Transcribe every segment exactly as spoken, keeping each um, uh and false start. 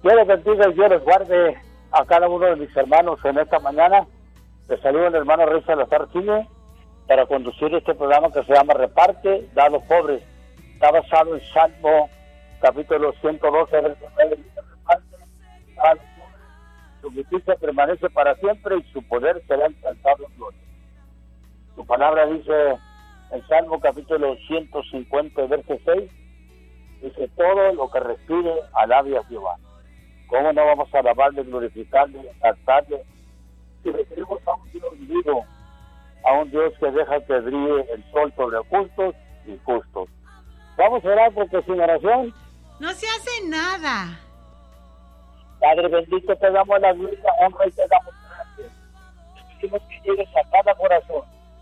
Dios les bendiga y Dios les guarde a cada uno de mis hermanos en esta mañana. Les saludo el hermano Rey Salazar Quine para conducir este programa que se llama Reparte, da a los pobres. Está basado en Salmo, capítulo ciento doce, verso nueve. Su justicia permanece para siempre y su poder será alcanzado en gloria. Su palabra dice en Salmo, capítulo ciento cincuenta, verso seis, dice: todo lo que respire, alabe a Jehová. ¿Cómo no vamos a alabarle, glorificarle, exaltarle, si referimos a un Dios vivo, a un Dios que deja que brille el sol sobre justos y justos? Vamos a orar, porque sin oración no se hace nada. Padre bendito, te damos la gloria, honra y te damos gracias. Te pedimos que llegues a cada corazón.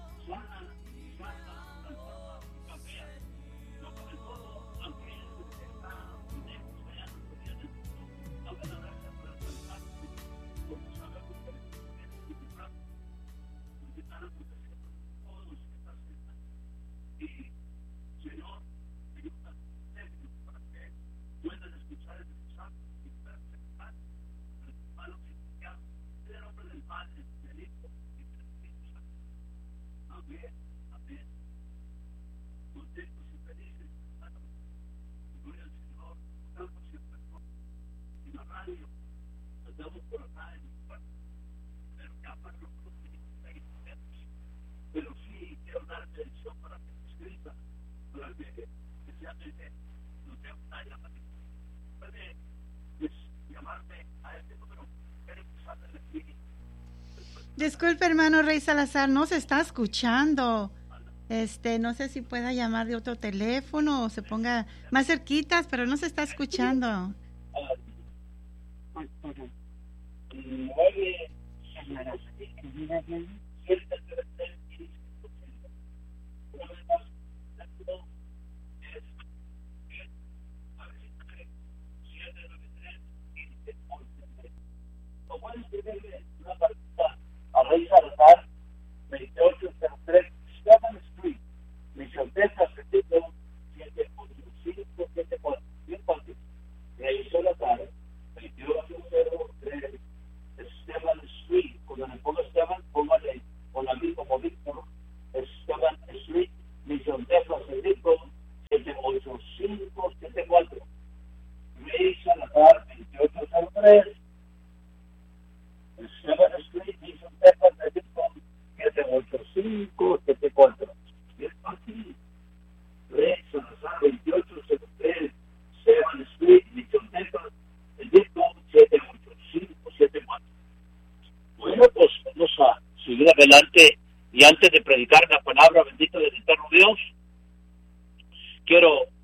Disculpe, hermano Rey Salazar, no se está escuchando. Este, no sé si pueda llamar de otro teléfono o se ponga más cerquitas, pero no se está escuchando. A Rey Salazar, veintiocho cero tres Stephen Street, Mission Texas, setenta y siete ocho cinco siete cuatro. Bien fácil. Rey Salazar, veintiocho cero tres Stephen Street. Cuando le ponga Stephen, póngale con la misma como Víctor. Stephen Street, Mission Texas, setenta ocho cinco siete cuatro. Rey Salazar, veintiocho cero tres Stephen Street, Mission Texas, siete ocho cinco siete cuatro. Es fácil. Rey Salazar, veintiocho cero tres Stephen Street, Mission Texas, siete ocho cinco siete cuatro. Bueno, pues vamos a seguir adelante, y antes de predicar la palabra bendita del eterno Dios, quiero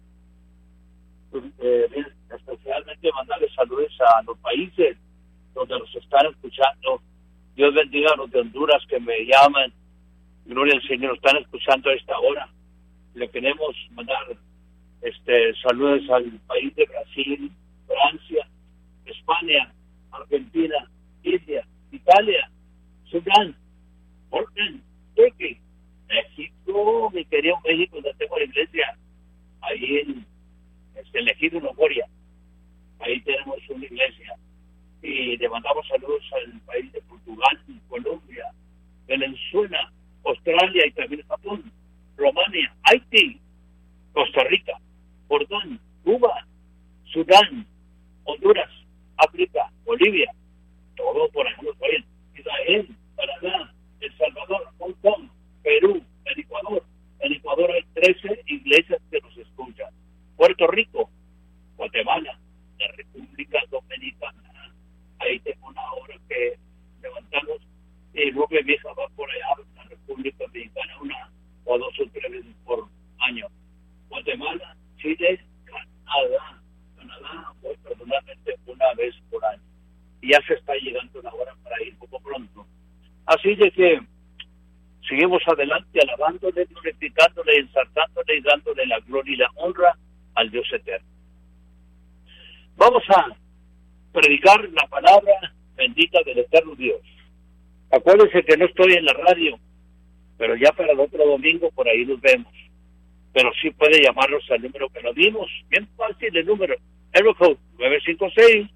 eh, especialmente mandarles saludos a los países donde nos están escuchando. Dios bendiga a los de Honduras que me llaman. Gloria al Señor, están escuchando a esta hora. Le queremos mandar este saludos al país de Brasil, Francia, España, Argentina, India, Italia, Sudán, Jordan, Turquía, México, mi querido México, donde tengo la iglesia, ahí en este, el Ejido Nogoria. Ahí tenemos una iglesia. Y le mandamos saludos al país de Portugal, Colombia, Venezuela, Australia y también Japón, Rumania, Haití, Costa Rica, Jordán, Cuba, Sudán, Honduras, África, Bolivia, todo por ahí nos vayan. Israel, Canadá, El Salvador, Hong Kong, Perú, el Ecuador. En Ecuador hay trece iglesias que nos escuchan. Puerto Rico, Guatemala, la República Dominicana. Ahí tengo una hora que levantamos y Rubia Vieja va por allá a la República Dominicana una o dos o tres veces por año. Guatemala, Chile, Canadá. Canadá, voy personalmente una vez por año. Y ya se está llegando la hora para ir poco pronto. Así de que seguimos adelante alabándole, glorificándole, exaltándole y dándole la gloria y la honra al Dios eterno. Vamos a predicar la palabra bendita del eterno Dios. Acuérdense que no estoy en la radio, pero ya para el otro domingo por ahí nos vemos. Pero sí puede llamarnos al número que nos dimos, bien fácil el número, el code nueve cinco seis,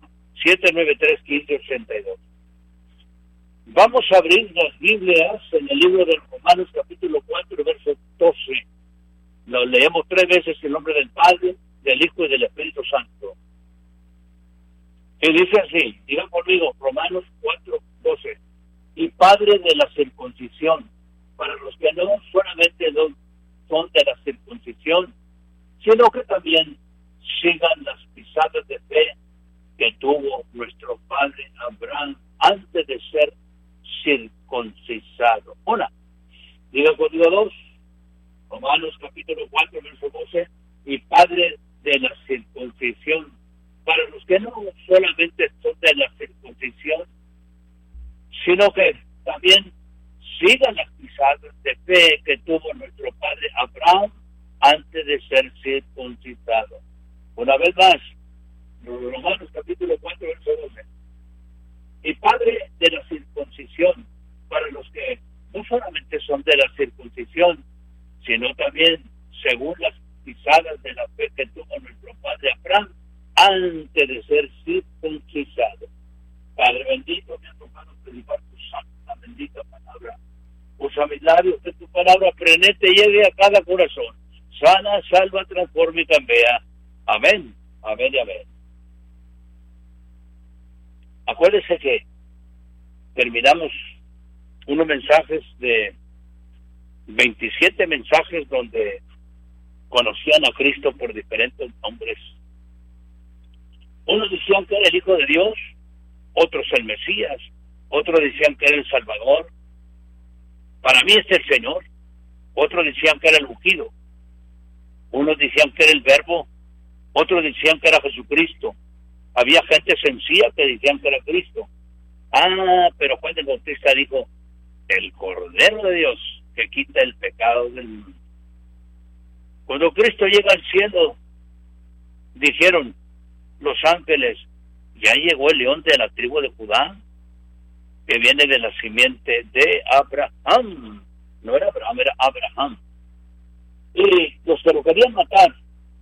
siete nueve tres, uno cinco ocho dos. Vamos a abrir las Biblias en el libro de Romanos capítulo cuatro, verso doce. Lo leemos tres veces en nombre del Padre, del Hijo y del Espíritu Santo. Y dice así, digan conmigo, Romanos cuatro, doce. Y Padre de la circuncisión, para los que no solamente son de la circuncisión, sino que también sigan las pisadas de fe que tuvo nuestro padre Abraham antes de ser circuncisado. Una, diga conmigo dos, Romanos capítulo cuatro, verso doce, y Padre de la circuncisión, para los que no solamente son de la circuncisión, sino que también sigan las pisadas de fe que tuvo nuestro padre Abraham antes de ser circuncidado. Una vez más, Romanos capítulo cuatro, verso doce. Y Padre de la circuncisión, para los que no solamente son de la circuncisión, sino también según las pisadas de la fe que tuvo nuestro padre Abraham antes de ser circuncisado. Padre bendito, me ha tocado predicar tu santa, bendita palabra. Usa mis labios que tu palabra prenete y llegue a cada corazón. Sana, salva, transforma y cambia. Amén, amén y amén. Acuérdense que terminamos unos mensajes de veintisiete mensajes donde conocían a Cristo por diferentes nombres. Unos decían que era el Hijo de Dios, otros el Mesías, otros decían que era el Salvador. Para mí es el Señor. Otros decían que era el ungido. Unos decían que era el Verbo, otros decían que era Jesucristo. Había gente sencilla que decían que era Cristo. Ah, pero Juan el Bautista dijo, el Cordero de Dios que quita el pecado del mundo. Cuando Cristo llega al cielo, dijeron los ángeles, ya llegó el león de la tribu de Judá, que viene de la simiente de Abraham. No era Abraham, era Abraham. Y los que lo querían matar,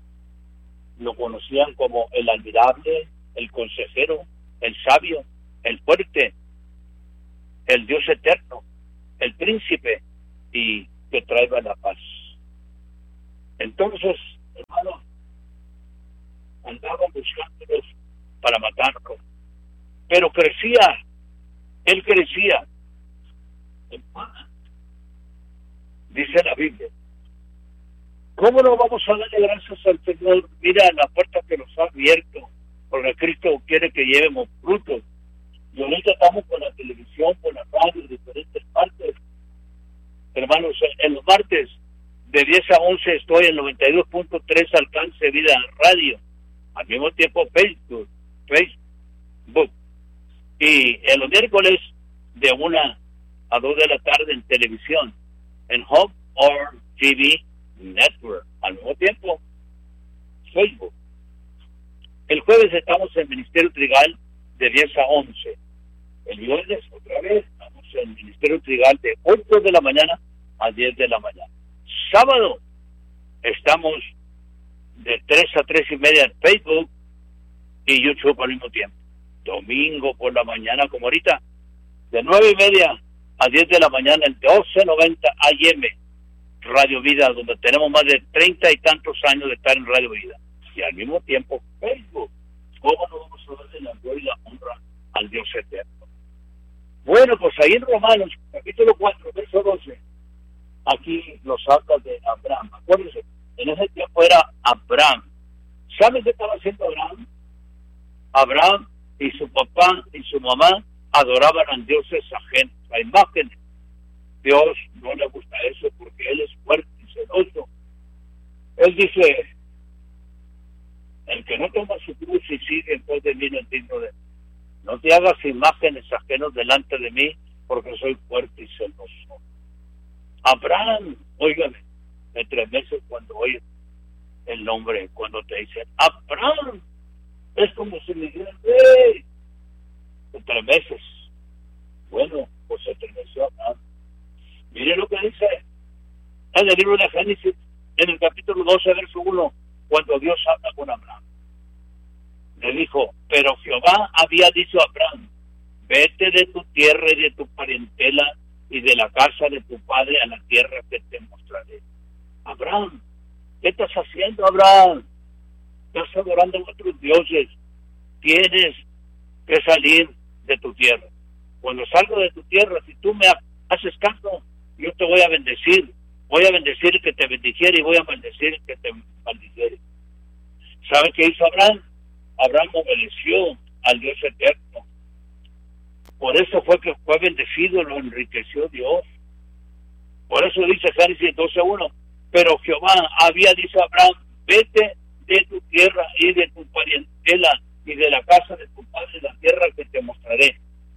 lo conocían como el admirable, el consejero, el sabio, el fuerte, el Dios eterno, el príncipe, y que traiga la paz. Entonces, hermano, andaban buscándolos para matarlo, pero crecía, él crecía. Hermana, dice la Biblia, ¿cómo no vamos a darle gracias al Señor? Mira la puerta que nos ha abierto, porque Cristo quiere que llevemos frutos. Y ahorita estamos con la televisión, con la radio, en diferentes partes. Hermanos, en los martes de diez a once estoy en noventa y dos punto tres Alcance Vida Radio. Al mismo tiempo Facebook, Facebook. Y en los miércoles de una a dos de la tarde en televisión, en Hope or T V Network. Al mismo tiempo, Facebook. El jueves estamos en Ministerio Trigal de diez a once. El viernes, otra vez, estamos en Ministerio Trigal de ocho de la mañana a diez de la mañana. Sábado, estamos de tres a tres y media en Facebook y YouTube al mismo tiempo. Domingo por la mañana, como ahorita, de nueve y media a diez de la mañana en doce noventa A M, Radio Vida, donde tenemos más de treinta y tantos años de estar en Radio Vida. Y al mismo tiempo, Facebook. ¿Cómo no vamos a darle la gloria y la honra al Dios eterno? Bueno, pues ahí en Romanos, capítulo cuatro, verso doce, aquí los habla de Abraham. Acuérdense, en ese tiempo era Abraham. ¿Sabes qué estaba haciendo Abraham? Abraham y su papá y su mamá adoraban a dioses ajenos, a imágenes. Dios no le gusta eso porque Él es fuerte y celoso. Él dice, el que no toma su cruz y sigue en pos de mí no es digno de mí. No te hagas imágenes ajenos delante de mí, porque soy fuerte y celoso. Abraham, óigame, de tres meses cuando oyes el nombre, cuando te dicen Abraham, es como si me dijeran, ¡hey! De tres meses. Bueno, pues se estremeció Abraham. Mire lo que dice en el libro de Génesis, en el capítulo doce, verso uno, cuando Dios habla con Abraham. Le dijo, pero Jehová había dicho a Abraham, vete de tu tierra y de tu parentela y de la casa de tu padre a la tierra que te mostraré. Abraham, ¿qué estás haciendo, Abraham? Estás adorando a otros dioses. Tienes que salir de tu tierra. Cuando salgo de tu tierra, si tú me haces caso, yo te voy a bendecir. Voy a bendecir que te bendijere y voy a maldecir que te maldijere. ¿Sabe qué hizo Abraham? Abraham obedeció al Dios eterno. Por eso fue que fue bendecido, lo enriqueció Dios. Por eso dice Génesis doce uno, pero Jehová había dicho a Abraham, vete de tu tierra y de tu parentela y de la casa de tu padre, la tierra que te mostraré.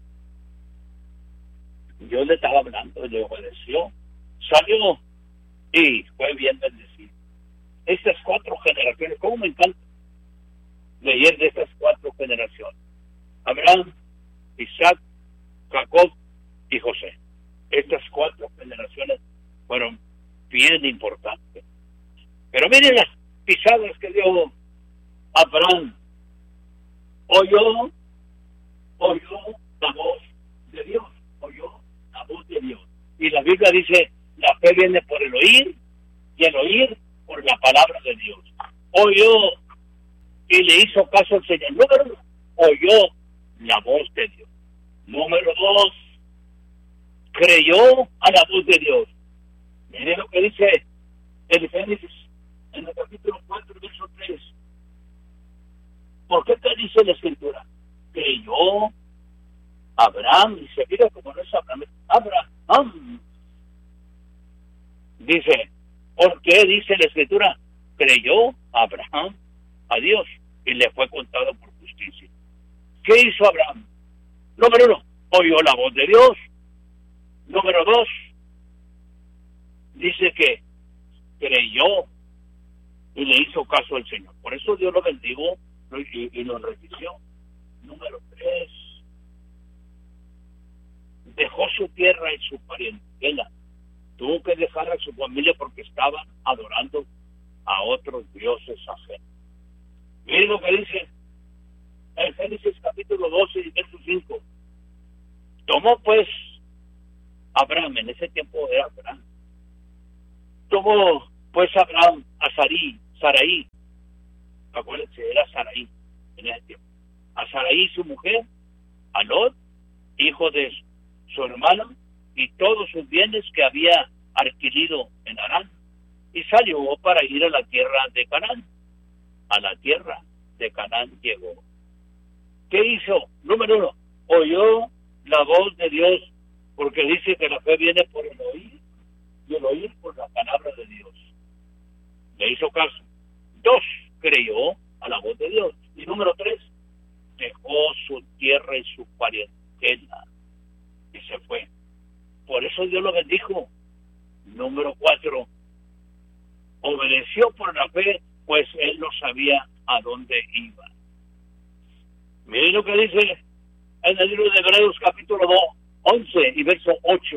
Dios le estaba hablando, le obedeció, salió y fue bien bendecido. Estas cuatro generaciones, ¿cómo me encanta leer de estas cuatro generaciones? Abraham, Isaac, Jacob y José. Estas cuatro generaciones fueron bien importantes. Pero miren las pisadas que dio Abraham. Oyó, oyó la voz de Dios, oyó la voz de Dios. Y la Biblia dice, la fe viene por el oír, y el oír por la palabra de Dios. Oyó y le hizo caso al Señor. Número uno, oyó la voz de Dios. Número dos, creyó a la voz de Dios. Miren lo que dice el Génesis, en el capítulo cuatro, verso tres. ¿Por qué te dice la Escritura? Creyó Abraham, y se mira como no es Abraham, Abraham. Dice, ¿por qué dice la Escritura? Creyó Abraham a Dios y le fue contado por justicia. ¿Qué hizo Abraham? Número uno, oyó la voz de Dios. Número dos, dice que creyó y le hizo caso al Señor. Por eso Dios lo bendijo y, y lo enriqueció. Número tres, dejó su tierra y su parentela. Tuvo que dejar a su familia porque estaban adorando a otros dioses ajenos. Miren lo que dice en Génesis capítulo doce y verso cinco. Tomó pues Abraham, en ese tiempo era Abraham, tomó pues Abraham a Sarai, Sarai, acuérdense, era Sarai en ese tiempo, a Sarai su mujer, a Lot, hijo de su hermano, y todos sus bienes que había adquirido en Harán, y salió para ir a la tierra de Canaán. A la tierra de Canaán llegó. ¿Qué hizo? Número uno, oyó la voz de Dios, porque dice que la fe viene por el oír, y el oír por la palabra de Dios. Le hizo caso. Dos, creyó a la voz de Dios. Y número tres, dejó su tierra y su parentela y se fue. Por eso Dios lo bendijo. Número cuatro, obedeció por la fe, pues él no sabía a dónde iba. Miren lo que dice en el libro de Hebreos capítulo once y verso ocho.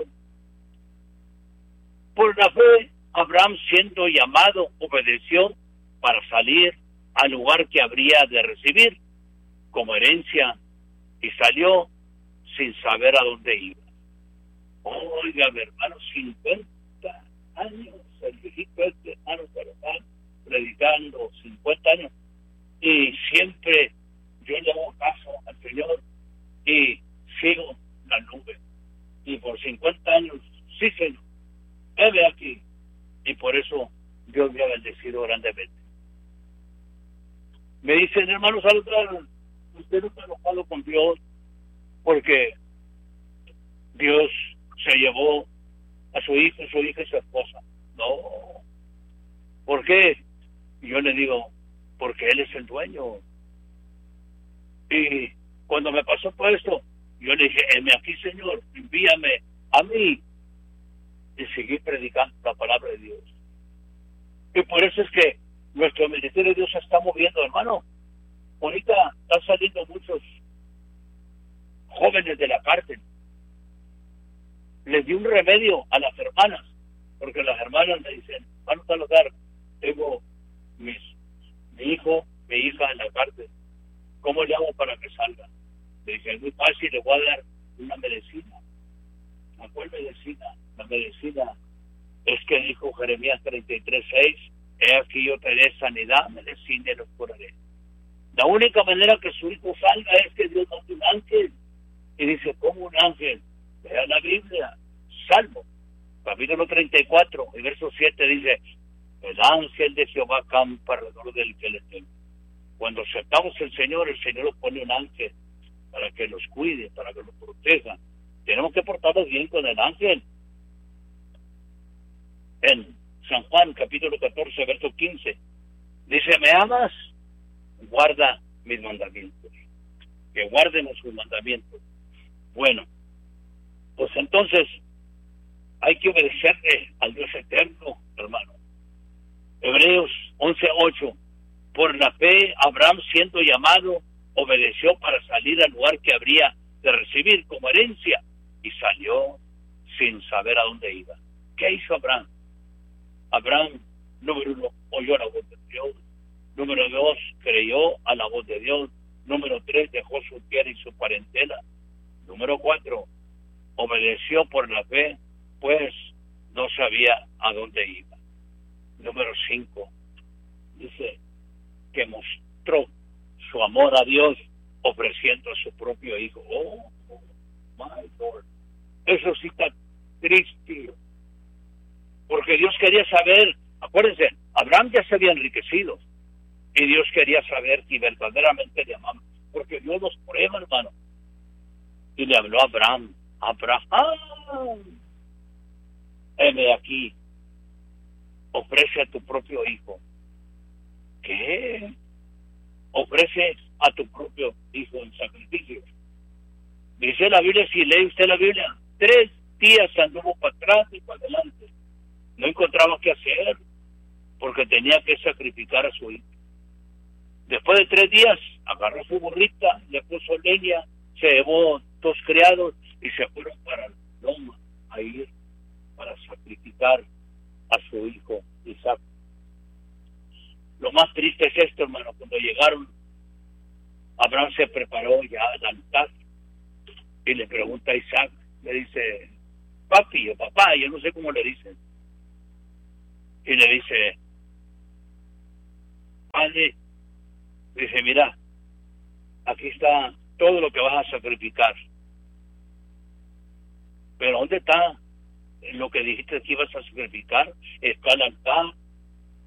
Por la fe, Abraham, siendo llamado, obedeció para salir al lugar que habría de recibir como herencia, y salió sin saber a dónde iba. Oiga, mi hermano, cincuenta años, el viejito este, hermano, pero están predicando cincuenta años, y siempre yo le hago caso al Señor y sigo la nube. Y por cincuenta años, sí, Señor, heme aquí. Y por eso Dios me ha bendecido grandemente. Me dicen, hermanos, al otro, usted no está enojado con Dios porque Dios se llevó a su hijo, su hija y su esposa. No. ¿Por qué? Y yo le digo, porque Él es el dueño. Y cuando me pasó por esto, yo le dije, heme aquí, Señor, envíame a mí. Y seguí predicando la palabra de Dios. Y por eso es que nuestro ministerio de Dios se está moviendo, hermano. Ahorita están saliendo muchos jóvenes de la cárcel. Les di un remedio a las hermanas, porque las hermanas me dicen, hermano Salazar, tengo mis, mi hijo, mi hija en la cárcel. ¿cómo le hago para que salga? Le dije, es muy fácil, le voy a dar una medicina. ¿A cuál medicina? La medicina es que dijo Jeremías treinta y tres seis, he aquí yo te dé sanidad, medicina y los curaré. La única manera que su hijo salga es que Dios mande un ángel. Y dice, ¿cómo un ángel? Vea la Biblia, Salmo, capítulo treinta y cuatro, y verso siete dice, el ángel de Jehová campa alrededor del que le teme. Cuando aceptamos al Señor, el Señor nos pone un ángel para que los cuide, para que los proteja. Tenemos que portarnos bien con el ángel. En San Juan, capítulo catorce, verso quince, dice, ¿me amas? Guarda mis mandamientos. Que guardemos sus mandamientos. Bueno, pues entonces hay que obedecerle al Dios eterno, hermano. Hebreos once ocho, por la fe Abraham, siendo llamado, obedeció para salir al lugar que habría de recibir como herencia, y salió sin saber a dónde iba. ¿Qué hizo Abraham? Abraham, número uno, oyó la voz de Dios. Número dos, creyó a la voz de Dios. Número tres, dejó su tierra y su parentela. Número cuatro, obedeció por la fe, pues no sabía a dónde iba. Número cinco, dice que mostró su amor a Dios ofreciendo a su propio hijo. Oh, oh my Lord. Eso sí está triste. Porque Dios quería saber, acuérdense, Abraham ya se había enriquecido. Y Dios quería saber si verdaderamente le amaban. Porque Dios los prueba, hermano. Y le habló a Abraham. Abraham, heme aquí. Ofrece a tu propio hijo. ¿Qué? Ofrece a tu propio hijo en sacrificio. Dice la Biblia, si lee usted la Biblia, tres días anduvo para atrás y para adelante. No encontraba qué hacer, porque tenía que sacrificar a su hijo. Después de tres días, agarró su burrita, le puso leña, se llevó dos criados y se fueron para Loma a ir para sacrificar a su hijo Isaac. Lo más triste es esto, hermano, cuando llegaron, Abraham se preparó ya al altar y le pregunta a Isaac, le dice, papi o papá, yo no sé cómo le dicen, y le dice, padre, dice, mira, aquí está todo lo que vas a sacrificar, pero ¿dónde está lo que dijiste que ibas a sacrificar? Está el altar,